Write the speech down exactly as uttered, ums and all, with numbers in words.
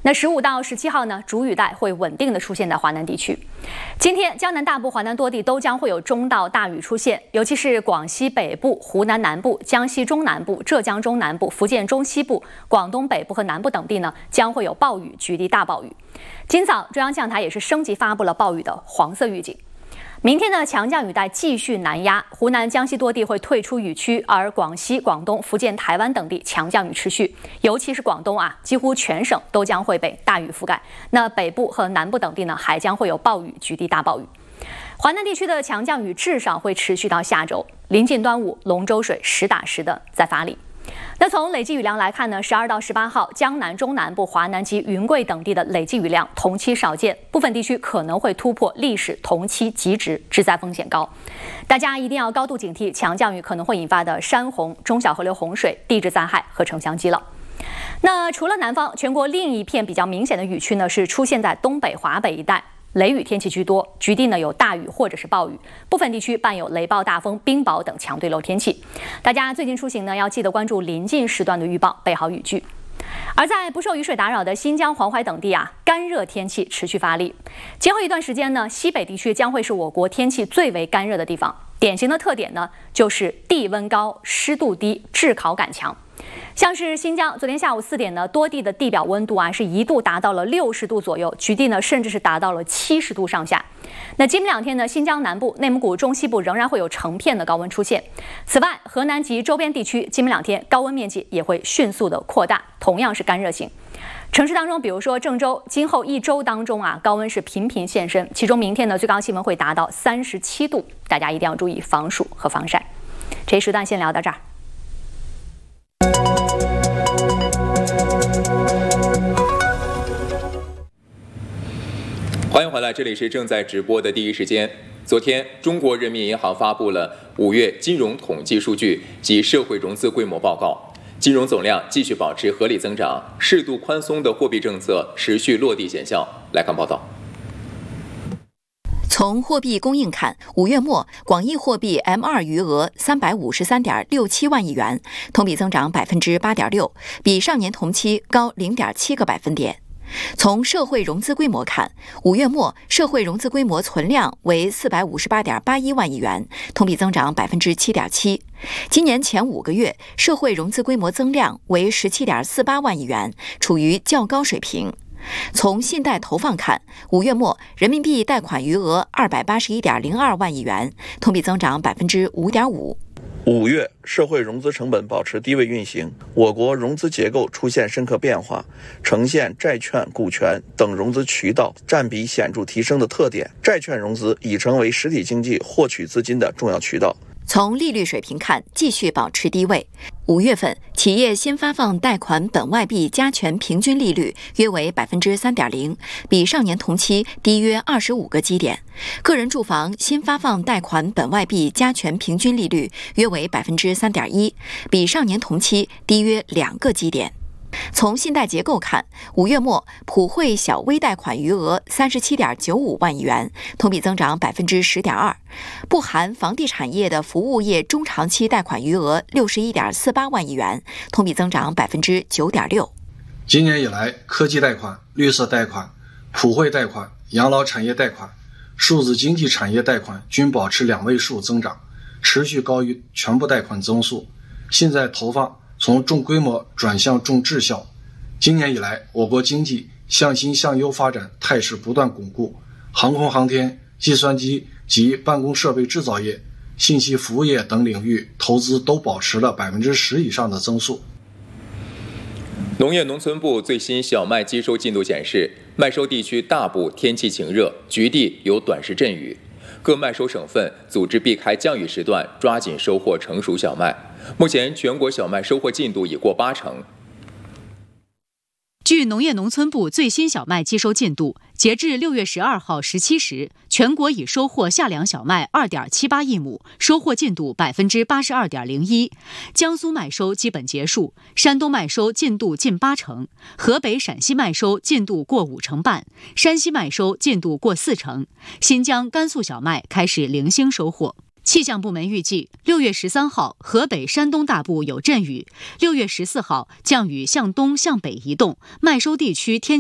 那十五到十七号呢，主雨带会稳定的出现在华南地区。今天江南大部、华南多地都将会有中到大雨出现，尤其是广西北部、湖南南部、江西中南部、浙江中南部、福建中西部、广东北部和南部等地呢，将会有暴雨、局地大暴雨。今早中央气象台也是升级发布了暴雨的黄色预警。明天的强降雨带继续南压，湖南、江西多地会退出雨区，而广西、广东、福建、台湾等地强降雨持续，尤其是广东啊，几乎全省都将会被大雨覆盖。那北部和南部等地呢，还将会有暴雨、局地大暴雨。华南地区的强降雨至少会持续到下周，临近端午，龙舟水实打实的在发力。那从累计雨量来看呢，十二到十八号，江南、中南部、华南及云贵等地的累计雨量同期少见，部分地区可能会突破历史同期极值，致灾风险高。大家一定要高度警惕强降雨可能会引发的山洪、中小河流洪水、地质灾害和城乡积涝。那除了南方，全国另一片比较明显的雨区呢，是出现在东北、华北一带。雷雨天气居多，局地呢有大雨或者是暴雨，部分地区伴有雷暴、大风、冰雹等强对流天气。大家最近出行呢，要记得关注临近时段的预报，备好雨具。而在不受雨水打扰的新疆、黄淮等地啊，干热天气持续发力。今后一段时间呢，西北地区将会是我国天气最为干热的地方。典型的特点呢，就是地温高、湿度低、炙烤感强。像是新疆，昨天下午四点呢，多地的地表温度啊是一度达到了六十度左右，局地呢甚至是达到了七十度上下。那今明两天呢，新疆南部、内蒙古中西部仍然会有成片的高温出现。此外，河南及周边地区今明两天高温面积也会迅速的扩大，同样是干热型。城市当中，比如说郑州，今后一周当中啊，高温是频频现身，其中明天呢最高气温会达到三十七度，大家一定要注意防暑和防晒。这一时段先聊到这儿。 欢迎回来，这里是正在直播的第一时间。昨天，中国人民银行发布了五月金融统计数据及社会融资规模报告，金融总量继续保持合理增长，适度宽松的货币政策持续落地见效。来看报道。 从货币供应看，五月末广义货币 M 二 余额三百五十三点六七万亿元，同比增长百分之八点六，比上年同期高零点七个百分点。从社会融资规模看，五月末社会融资规模存量为四百五十八点八一万亿元，同比增长百分之七点七。今年前五个月社会融资规模增量为十七点四八万亿元，处于较高水平。从信贷投放看，五月末人民币贷款余额二百八十一点零二万亿元，同比增长百分之五点五。 五月，社会融资成本保持低位运行，我国融资结构出现深刻变化，呈现债券、股权等融资渠道占比显著提升的特点。债券融资已成为实体经济获取资金的重要渠道。 从利率水平看，继续保持低位。五月份，企业新发放贷款本外币加权平均利率约为百分之三点零，比上年同期低约二十五个基点。个人住房新发放贷款本外币加权平均利率约为百分之三点一，比上年同期低约两个基点。从信贷结构看，五月末普惠小微贷款余额三十七点九五万亿元，同比增长百分之十点二，不含房地产业的服务业中长期贷款余额六十一点四八万亿元，同比增长百分之九点六。 今年以来，科技贷款、绿色贷款、普惠贷款、养老产业贷款、数字经济产业贷款均保持两位数增长，持续高于全部贷款增速。信贷投放从重规模转向重质效。今年以来，我国经济向新向优发展态势不断巩固，航空航天、计算机及办公设备制造业、信息服务业等领域投资都保持了百分之十以上的增速。 农业农村部最新小麦机收进度显示，麦收地区大部天气晴热，局地有短时阵雨。各麦收省份组织避开降雨时段，抓紧收获成熟小麦。目前全国小麦收获进度已过八成。 据农业农村部最新小麦机收进度，截至六月十二号十七时，全国已收获夏粮小麦二点七八亿亩，收获进度百分之八十二点零一。江苏麦收基本结束，山东麦收进度近八成，河北、陕西麦收进度过五成半，山西麦收进度过四成，新疆、甘肃小麦开始零星收获。气象部门预计，六月十三号，河北、山东大部有阵雨；六月十四号，降雨向东向北移动，麦收地区天。